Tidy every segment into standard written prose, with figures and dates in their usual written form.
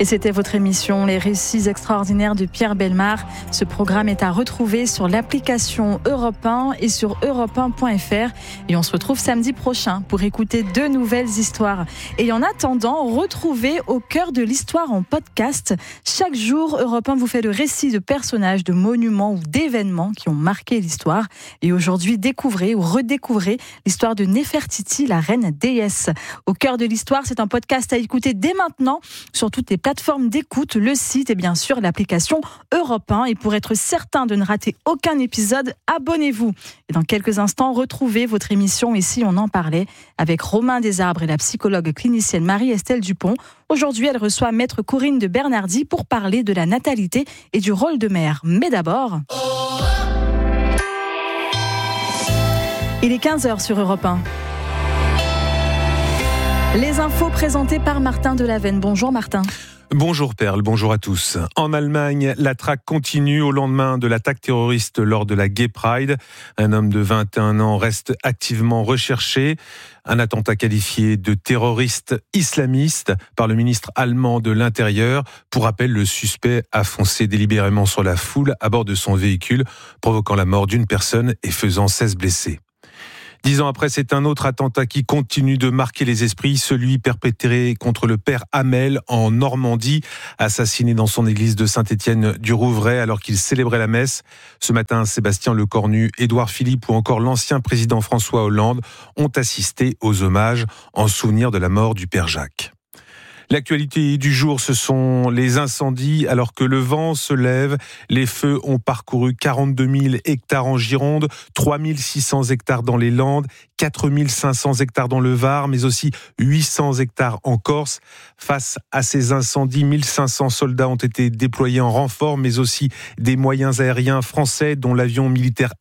Et c'était votre émission Les récits extraordinaires de Pierre Bellemare. Ce programme est à retrouver sur l'application Europe 1 et sur europe1.fr. Et on se retrouve samedi prochain pour écouter de nouvelles histoires. Et en attendant, retrouvez Au cœur de l'histoire en podcast. Chaque jour, Europe 1 vous fait le récit de personnages, de monuments ou d'événements qui ont marqué l'histoire. Et aujourd'hui, découvrez ou redécouvrez l'histoire de Néfertiti, la reine déesse. Au cœur de l'histoire, c'est un podcast à écouter dès maintenant sur toutes les plateformes d'écoute, le site et bien sûr l'application Europe 1. Et pour être certain de ne rater aucun épisode, abonnez-vous. Et dans quelques instants, retrouvez votre émission Ici on en parlait avec Romain Desarbres et la psychologue clinicienne Marie-Estelle Dupont. Aujourd'hui, elle reçoit Maître Corinne de Bernardi pour parler de la natalité et du rôle de mère. Mais d'abord... Il est 15h sur Europe 1. Les infos présentées par Martin Delavenne. Bonjour Martin. Bonjour Perle, bonjour à tous. En Allemagne, la traque continue au lendemain de l'attaque terroriste lors de la Gay Pride. Un homme de 21 ans reste activement recherché. Un attentat qualifié de terroriste islamiste par le ministre allemand de l'Intérieur. Pour rappel, le suspect a foncé délibérément sur la foule à bord de son véhicule, provoquant la mort d'une personne et faisant 16 blessés. 10 ans après, c'est un autre attentat qui continue de marquer les esprits, celui perpétré contre le père Hamel en Normandie, assassiné dans son église de Saint-Étienne-du-Rouvray alors qu'il célébrait la messe. Ce matin, Sébastien Lecornu, Édouard Philippe ou encore l'ancien président François Hollande ont assisté aux hommages en souvenir de la mort du père Jacques. L'actualité du jour, ce sont les incendies. Alors que le vent se lève, les feux ont parcouru 42 000 hectares en Gironde, 3 600 hectares dans les Landes, 4 500 hectares dans le Var, mais aussi 800 hectares en Corse. Face à ces incendies, 1500 soldats ont été déployés en renfort, mais aussi des moyens aériens français, dont l'avion militaire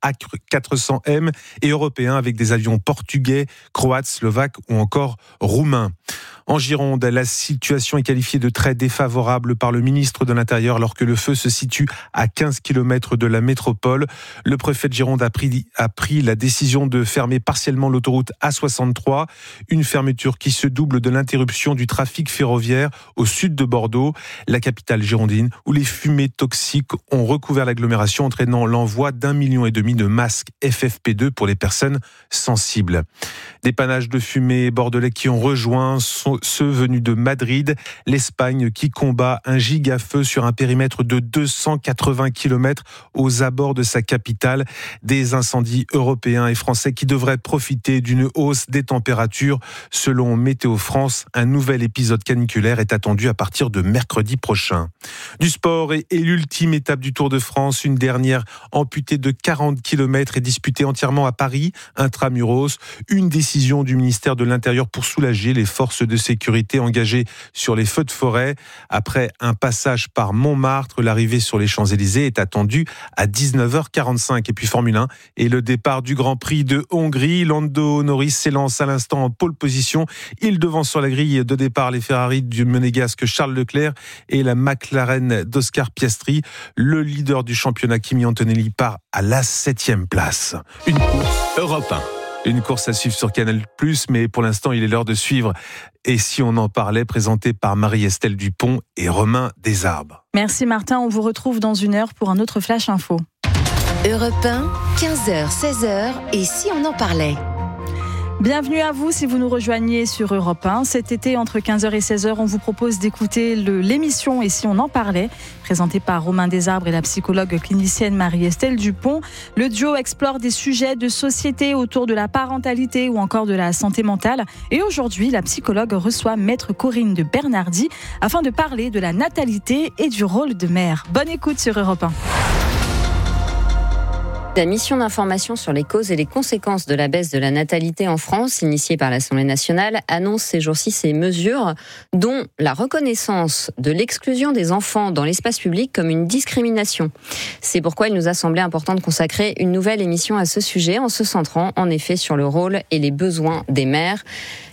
A400M, et européens avec des avions portugais, croates, slovaques ou encore roumains. En Gironde, la situation est qualifiée de très défavorable par le ministre de l'Intérieur alors que le feu se situe à 15 km de la métropole. Le préfet de Gironde a pris la décision de fermer partiellement l'autoroute A63, une fermeture qui se double de l'interruption du trafic ferroviaire au sud de Bordeaux, la capitale girondine, où les fumées toxiques ont recouvert l'agglomération, entraînant l'envoi d'1,5 million de masques FFP2 pour les personnes sensibles. Des panaches de fumée bordelais qui ont rejoint ceux venus de Madrid, l'Espagne qui combat un gigafeu sur un périmètre de 280 km aux abords de sa capitale. Des incendies européens et français qui devraient profiter d'une hausse des températures. Selon Météo France, un nouvel épisode caniculaire est attendu à partir de mercredi prochain. Du sport et l'ultime étape du Tour de France, une dernière amputée de 40 km et disputée entièrement à Paris, intramuros. Une décision du ministère de l'Intérieur pour soulager les forces de sécurité engagées sur les feux de forêt. Après un passage par Montmartre, l'arrivée sur les Champs-Élysées est attendue à 19h45. Et puis Formule 1 et le départ du Grand Prix de Hongrie. Lando Norris s'élance à l'instant en pole position. Il devance sur la grille de départ les Ferrari du monégasque Charles Leclerc et la McLaren d'Oscar Piastri. Le leader du championnat, Kimi Antonelli, part à la 7e place. Une course Europe 1. Une course à suivre sur Canal+, mais pour l'instant, il est l'heure de suivre. Et si on en parlait, présenté par Marie-Estelle Dupont et Romain Desarbres. Merci Martin, on vous retrouve dans une heure pour un autre Flash Info. Europe 1, 15h, 16h, et si on en parlait ? Bienvenue à vous si vous nous rejoignez sur Europe 1. Cet été, entre 15h et 16h, on vous propose d'écouter l'émission « Et si on en parlait ?» présentée par Romain Desarbres et la psychologue clinicienne Marie-Estelle Dupont. Le duo explore des sujets de société autour de la parentalité ou encore de la santé mentale. Et aujourd'hui, la psychologue reçoit Maître Corinne de Bernardi afin de parler de la natalité et du rôle de mère. Bonne écoute sur Europe 1. La mission d'information sur les causes et les conséquences de la baisse de la natalité en France, initiée par l'Assemblée nationale, annonce ces jours-ci ces mesures, dont la reconnaissance de l'exclusion des enfants dans l'espace public comme une discrimination. C'est pourquoi il nous a semblé important de consacrer une nouvelle émission à ce sujet, en se centrant en effet sur le rôle et les besoins des mères.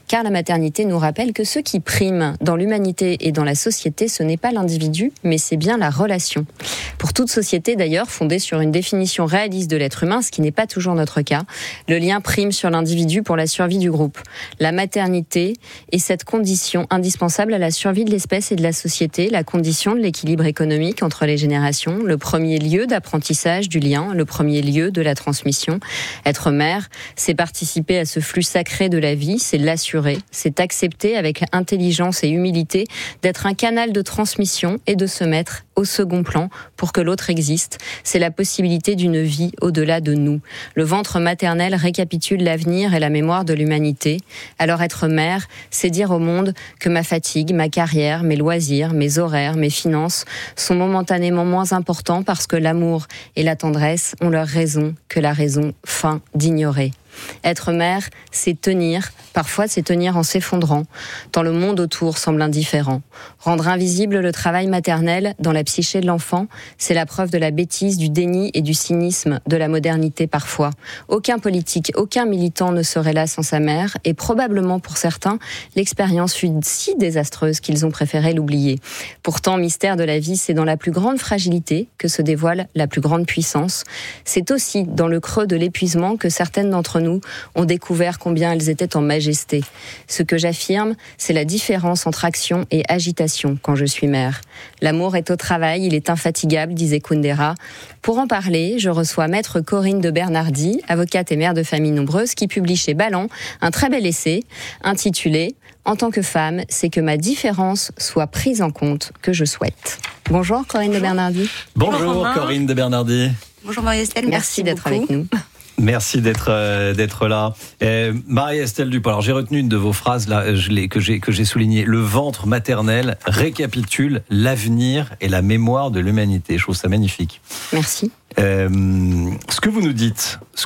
car la maternité nous rappelle que ce qui prime dans l'humanité et dans la société, ce n'est pas l'individu, mais c'est bien la relation. Pour toute société d'ailleurs, fondée sur une définition réaliste de l'être humain, ce qui n'est pas toujours notre cas, le lien prime sur l'individu pour la survie du groupe. La maternité est cette condition indispensable à la survie de l'espèce et de la société, la condition de l'équilibre économique entre les générations, le premier lieu d'apprentissage du lien, le premier lieu de la transmission. Être mère, c'est participer à ce flux sacré de la vie, c'est l'assurer, c'est accepter avec intelligence et humilité d'être un canal de transmission et de se mettre au second plan pour que l'autre existe. C'est la possibilité d'une vie au-delà de nous. Le ventre maternel récapitule l'avenir et la mémoire de l'humanité. Alors être mère, c'est dire au monde que ma fatigue, ma carrière, mes loisirs, mes horaires, mes finances sont momentanément moins importants parce que l'amour et la tendresse ont leur raison que la raison feint d'ignorer. Être mère, c'est tenir. Parfois, c'est tenir en s'effondrant, tant le monde autour semble indifférent. Rendre invisible le travail maternel dans la psyché de l'enfant, c'est la preuve de la bêtise, du déni et du cynisme de la modernité parfois. Aucun politique, aucun militant ne serait là sans sa mère, et probablement pour certains, l'expérience fut si désastreuse qu'ils ont préféré l'oublier. Pourtant, mystère de la vie, c'est dans la plus grande fragilité que se dévoile la plus grande puissance. C'est aussi dans le creux de l'épuisement que certaines d'entre nous ont découvert combien elles étaient en majesté. Ce que j'affirme, c'est la différence entre action et agitation quand je suis mère. L'amour est au travail, il est infatigable, disait Kundera. Pour en parler, je reçois Maître Corinne de Bernardi, avocate et mère de famille nombreuse, qui publie chez Ballant un très bel essai intitulé « En tant que femme, c'est que ma différence soit prise en compte que je souhaite ». Bonjour Corinne de Bernardi. Bonjour Corinne de Bernardi. Bonjour Marie-Estelle, merci d'être avec nous. Merci d'être là. Marie-Estelle Dupont, alors j'ai retenu une de vos phrases là, que j'ai souligné. Le ventre maternel récapitule l'avenir et la mémoire de l'humanité. Je trouve ça magnifique. Merci. Ce que vous nous dites, ce